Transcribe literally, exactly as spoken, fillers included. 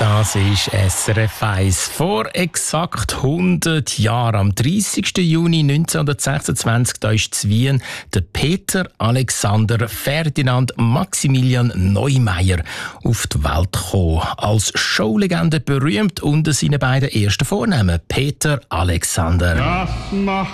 Das ist S R F eins. Vor exakt hundert Jahren, am dreißigsten Juni neunzehnhundertsechsundzwanzig, da ist in Wien der Peter Alexander Ferdinand Maximilian Neumeier auf die Welt gekommen. Als Showlegende berühmt unter seinen beiden ersten Vornamen, Peter Alexander. Das macht